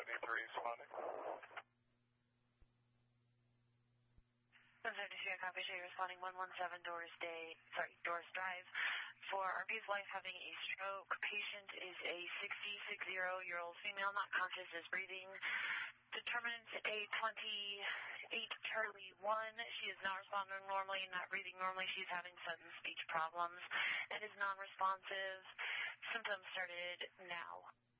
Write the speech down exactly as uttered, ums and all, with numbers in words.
seventy-three responding. one seventy-three, copy, show you responding one one seven Doris Day, sorry, Doris Drive. For R B's wife having a stroke, patient is a sixty-six-year-old female, not conscious, is breathing. Determinant A twenty-eight Charlie one. She is not responding normally, not breathing normally. She's having sudden speech problems and is non-responsive. Symptoms started now.